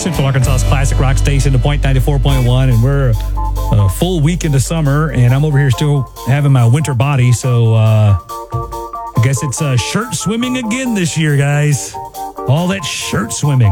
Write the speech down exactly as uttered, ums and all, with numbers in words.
Central Arkansas's classic rock station, the Point ninety-four point one, and we're a full week into summer, and I'm over here still having my winter body, so uh, I guess it's uh, shirt swimming again this year, guys. All that shirt swimming.